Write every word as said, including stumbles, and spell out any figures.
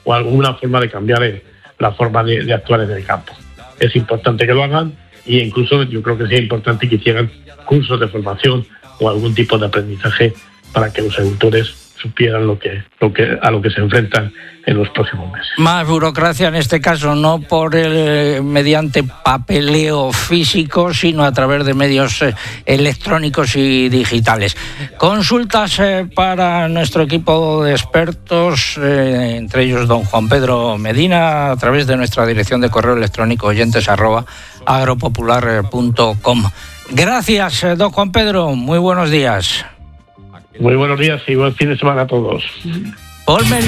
o alguna forma de cambiar el, la forma de, de actuar en el campo. Es importante que lo hagan e incluso yo creo que sería importante que hicieran cursos de formación o algún tipo de aprendizaje para que los agricultores supieran lo que, lo que, a lo que se enfrentan en los próximos meses. Más burocracia en este caso, no por el mediante papeleo físico, sino a través de medios eh, electrónicos y digitales. Consultas eh, para nuestro equipo de expertos, eh, entre ellos don Juan Pedro Medina, a través de nuestra dirección de correo electrónico oyentes arroba agropopular punto com. Gracias, eh, don Juan Pedro, muy buenos días. Muy buenos días y buen fin de semana a todos. Ponme